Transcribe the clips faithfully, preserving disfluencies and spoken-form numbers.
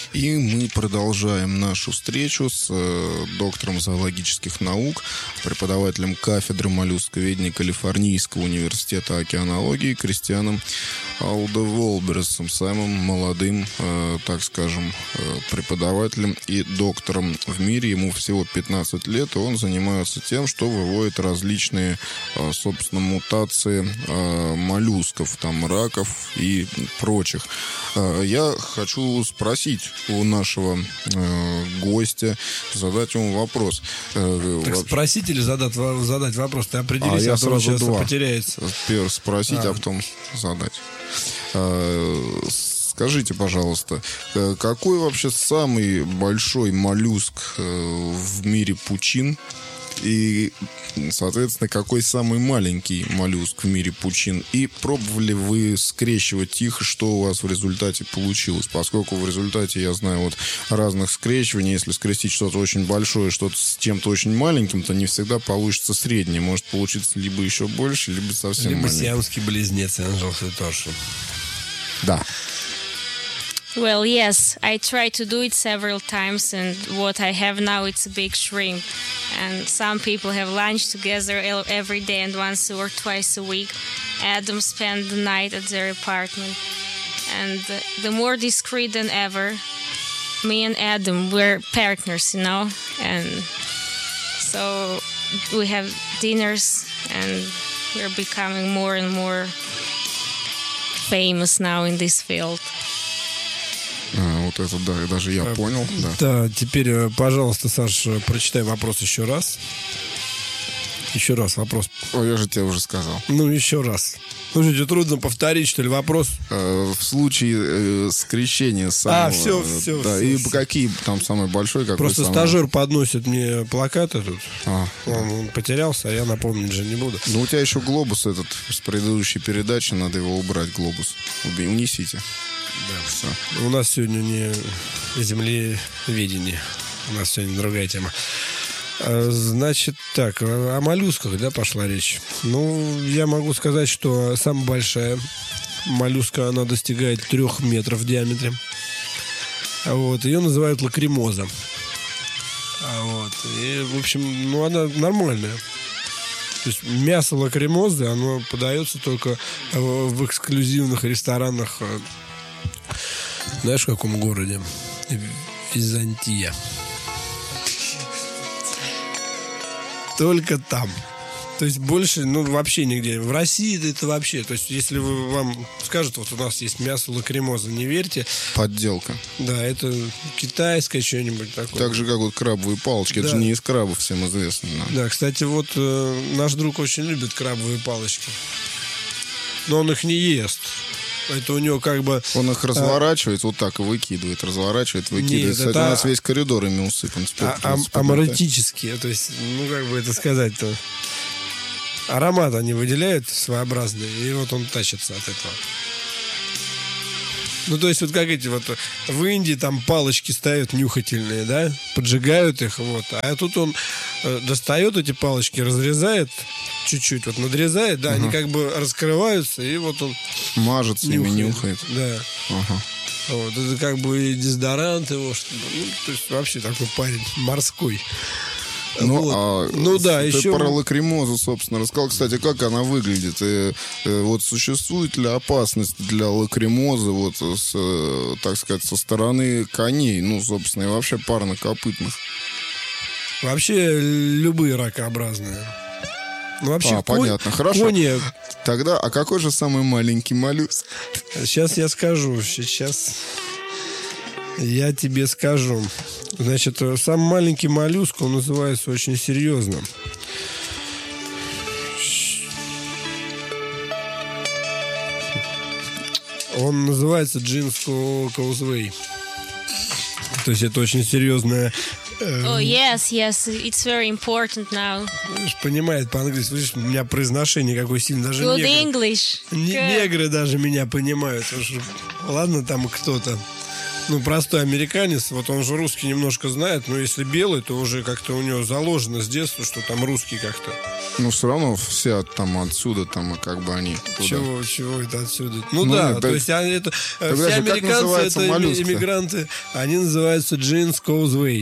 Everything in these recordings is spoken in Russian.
И мы продолжаем нашу встречу с э, доктором зоологических наук, преподавателем кафедры моллюсковедения Калифорнийского университета океанологии Кристианом Алдеволберсом, самым молодым, э, так скажем, э, преподавателем и доктором в мире. Ему всего пятнадцать лет, и он занимается тем, что выводит различные, э, собственно, мутации э, моллюсков, там, раков и прочих. Э, я хочу спросить у нашего э, гостя, задать ему вопрос. Э, так вообще... спросить или задать, задать вопрос? Ты определись, а я а то он сразу сейчас два. потеряется. Первый спросить, а, а потом задать. Э, скажите, пожалуйста, какой вообще самый большой моллюск в мире пучин? И, соответственно, какой самый маленький моллюск в мире пучин? И пробовали вы скрещивать их, что у вас в результате получилось? Поскольку в результате, я знаю, вот разных скрещиваний, если скрестить что-то очень большое, что-то с чем-то очень маленьким, то не всегда получится среднее. Может получиться либо еще больше, либо совсем либо маленький. сиамский близнец, Анжел Хитоши. Да. Well, yes, I tried to do it several times, and what I have now it's a big shrimp. And some people have lunch together every day and once or twice a week. Adam spent the night at their apartment. And the more discreet than ever, me and Adam were partners, you know. And so we have dinners, and we're becoming more and more famous now in this field. А, вот это, да, даже я понял. Да, да, теперь, пожалуйста, Саш, прочитай вопрос еще раз. Еще раз вопрос. О, я же тебе уже сказал. Ну, еще раз. Ну, что, тебе трудно повторить, что ли, вопрос? Э, в случае э, скрещения самого... А, все, все. Да, все, и все. Какие там самый большой, какой Просто самый... стажер подносит мне плакаты тут. А, он, он потерялся, а я напомнить же не буду. Ну, у тебя еще глобус этот с предыдущей передачи, надо его убрать, глобус. Уби, унесите. Да, все. У нас сегодня не землеведение. У нас сегодня другая тема. Значит, так, о моллюсках, да, пошла речь. Ну, я могу сказать, что самая большая моллюска, она достигает трех метров в диаметре. Вот, ее называют лакримоза. Вот, и, в общем, ну, она нормальная. То есть мясо лакримозы, оно подается только в эксклюзивных ресторанах. Знаешь, в каком городе? Византия. Только там. То есть больше, ну, вообще нигде. В России это вообще. То есть если вы, вам скажут, вот у нас есть мясо лакримоза, не верьте. Подделка. Да, это китайское что-нибудь такое. Так же, как вот крабовые палочки. Да. Это же не из крабов, всем известно. Да, да, кстати, вот э, наш друг очень любит крабовые палочки. Но он их не ест. Это у него как бы... Он их разворачивает, а... вот так и выкидывает, разворачивает, выкидывает. Нет, Кстати, это... у нас весь коридор ими усыпан. А, а, амаретические, то есть, ну, как бы это сказать-то... Аромат они выделяют своеобразный, и вот он тащится от этого. Ну, то есть, вот как эти вот в Индии там палочки ставят нюхательные, да, поджигают их, вот. А тут он э, достает эти палочки, разрезает чуть-чуть, вот надрезает, да, угу. Они как бы раскрываются, и вот он мажется ими, нюхает. Да. Ага. Вот, это как бы и дезодорант его, что, ну, то есть, вообще такой парень морской. Ну, вот. а ну да, ты еще... про лакримозу, собственно, рассказал. Кстати, как она выглядит? И, и, вот существует ли опасность для лакримозы, вот, с, так сказать, со стороны коней, ну, собственно, и вообще парнокопытных? Вообще любые ракообразные. Ну, вообще, а, конь, понятно, хорошо. Кони... Тогда, а какой же самый маленький моллюск? Сейчас я скажу, сейчас я тебе скажу. Значит, самый маленький моллюск, он называется очень серьезно. Он называется Джинско Каузвей. То есть это очень серьезная... Oh, yes, yes, it's very important now. Понимает по-английски. Видишь, у меня произношение какое сильное. Даже Good негры, English. Не, негры даже меня понимают. Ладно, там кто-то. ну, простой американец, вот он же русский немножко знает, но если белый, то уже как-то у него заложено с детства, что там русский как-то. Ну, все равно все там отсюда, там, как бы они... туда. Чего, чего это отсюда? Ну, Ну, да, нет, то да- есть они, это, Тогда все же как американцы, называется это моллюск-то? иммигранты, они называются Jeans Causeway.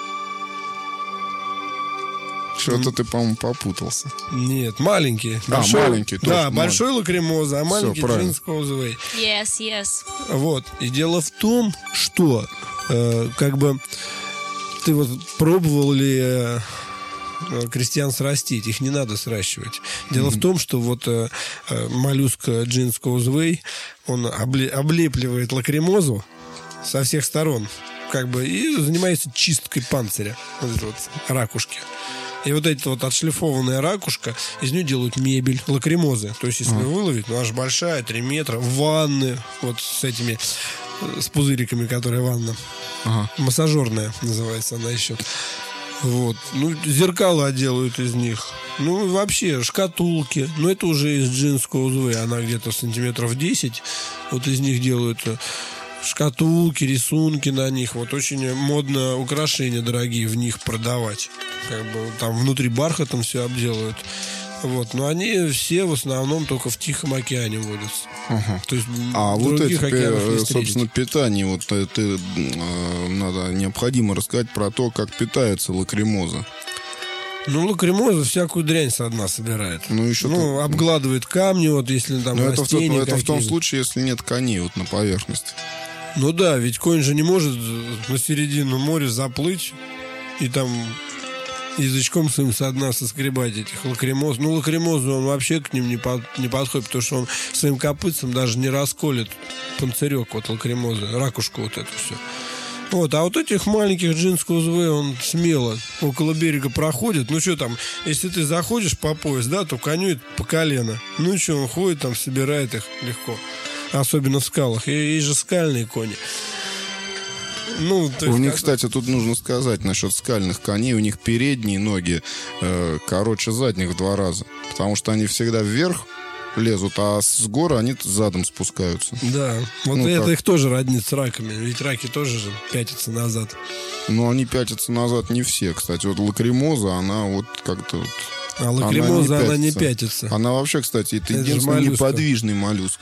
Что-то ты, по-моему, попутался. Нет, маленькие. А, маленькие, Да, точно, большой лакримоза, а маленький правильно. Jeans Causeway. Yes, yes. Вот. И дело в том, что э, как бы ты вот пробовал ли э, э, крестьян срастить? Их не надо сращивать. Дело в том, что вот э, э, моллюск Jeans Causeway, он обле- облепливает лакримозу со всех сторон, как бы, и занимается чисткой панциря, вот этой вот ракушки. И вот эта вот отшлифованная ракушка, из нее делают мебель, лакримозы. То есть, если А. выловить, ну, аж большая, три метра, ванны, вот с этими, э, с пузыриками, которые ванна. Ага. Массажерная называется она еще. Вот. Ну, зеркала делают из них. Ну, и вообще, шкатулки. Ну, это уже из Jeans Causeway. Она где-то сантиметров десять. Вот из них делают э, шкатулки, рисунки на них. Вот очень модно украшения дорогие в них продавать. Как бы там внутри бархатом все обделывают. Вот. Но они все в основном только в Тихом океане водятся. Ага. То есть А в вот других это, океанах не э, встретить. собственно, питание, вот это э, надо, необходимо рассказать про то, как питается лакримоза. Ну, лакримоза всякую дрянь со дна собирает. Ну, еще Ну, тут- обгладывает камни, вот если там Но это, в, тот- растения это в том какие-то. случае, если нет коней вот на поверхности. Ну да, ведь конь же не может на середину моря заплыть и там язычком своим со дна соскребать этих лакримоз. Ну, лакримозу он вообще к ним не, под, не подходит, потому что он своим копытцем даже не расколет панцирек вот лакримозы, ракушку вот эту все. Вот, а вот этих маленьких Jeans Causeway он смело около берега проходит. Ну, что там, если ты заходишь по пояс, да, то коню это по колено. Ну, что, он ходит там, собирает их легко. Особенно в скалах. И есть же скальные кони. Ну, то У есть, них, как- кстати, тут нужно сказать насчет скальных коней. У них передние ноги э, короче задних в два раза. Потому что они всегда вверх лезут, а с горы они задом спускаются. Да, вот Ну, это так. их тоже роднит с раками. Ведь раки тоже же пятятся назад. Но они пятятся назад не все. Кстати, вот лакримоза, она вот как-то... Вот, А лакримоза, Она не она не пятится. пятится. она вообще, кстати, это, Это же единственный моллюска. неподвижный моллюск.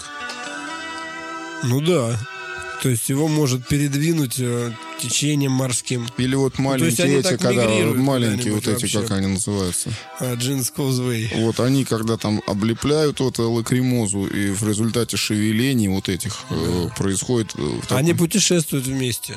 Ну да. То есть его может передвинуть э, течением морским. Или вот Ну, то есть маленькие они эти, так когда мигрируют маленькие вот куда-нибудь эти, вообще. как они называются. А, Jeans Causeway. Вот они, когда там облепляют вот лакримозу, и в результате шевелений вот этих э, происходит... э, в таком- Они путешествуют вместе.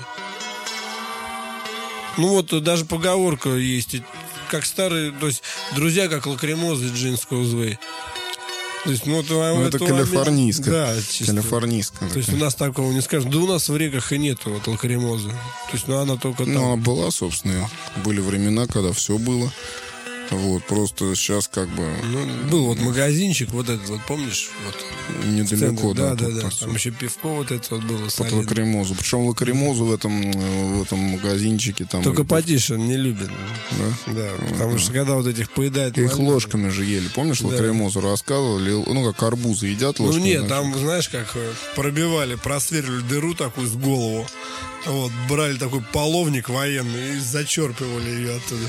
Ну вот э, даже поговорка есть. и Как старые, то есть друзья, как лакримозы Jeans Causeway. То есть, ну, вот, Ну, это калифорнийское. Да, чисто. Калифорнийская. То есть у такая. нас такого не скажем. Да у нас в реках и нету вот лакримозы. То есть, ну она только там. Ну, она была, собственно. Были времена, когда все было. Вот, просто сейчас как бы Ну, был вот магазинчик, вот этот вот, помнишь? Вот, недалеко, в центре. да, да, да, тут да. посёлок. Там еще пивко вот это вот было. Под солидное. лакримозу. Причем лакримозу в этом, э, в этом магазинчике там... Только и- потише не любит. Да? Да, потому что когда вот этих поедает... Их моллюски- ложками же ели. Помнишь, Да. лакримозу рассказывали? Ну, как арбузы едят Ну ложками. нет, значит. там, знаешь, как э, пробивали, просверливали дыру такую с голову. Вот, брали такой половник военный и зачерпывали ее оттуда.